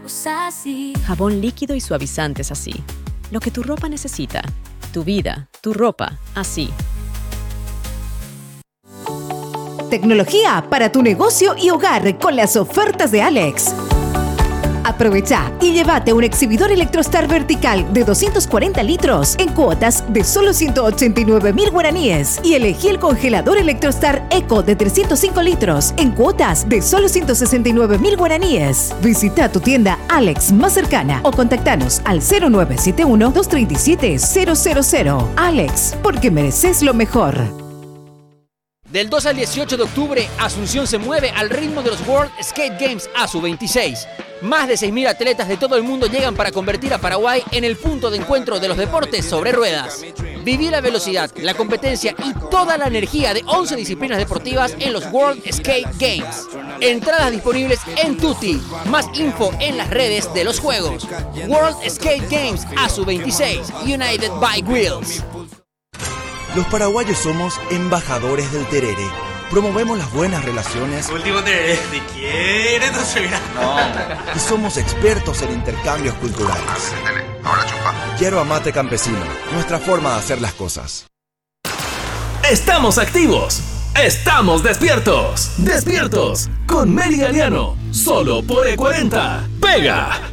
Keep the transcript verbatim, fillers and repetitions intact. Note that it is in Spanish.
Sassy. Jabón líquido y suavizantes así. Lo que tu ropa necesita. Tu vida, tu ropa, así. Tecnología para tu negocio y hogar con las ofertas de Alex. Aprovecha y llévate un exhibidor Electrostar vertical de doscientos cuarenta litros en cuotas de solo ciento ochenta y nueve mil guaraníes y elegí el congelador Electrostar Eco de trescientos cinco litros en cuotas de solo ciento sesenta y nueve mil guaraníes. Visita tu tienda Alex más cercana o contactanos al cero nueve siete uno, dos tres siete, cero cero cero. Alex, porque mereces lo mejor. Del dos al dieciocho de octubre, Asunción se mueve al ritmo de los World Skate Games A S U veintiséis. Más de seis mil atletas de todo el mundo llegan para convertir a Paraguay en el punto de encuentro de los deportes sobre ruedas. Viví la velocidad, la competencia y toda la energía de once disciplinas deportivas en los World Skate Games. Entradas disponibles en Tutti. Más info en las redes de los juegos. World Skate Games A S U veintiséis, United by Wheels. Los paraguayos somos embajadores del tereré. Promovemos las buenas relaciones. Último tereré, ¿de quién? Entonces, no. Y somos expertos en intercambios culturales. Ahora chupa. Yerba mate campesino, nuestra forma de hacer las cosas. Estamos activos. Estamos despiertos. Despiertos con Meli Galiano. Solo por E cuarenta. Pega.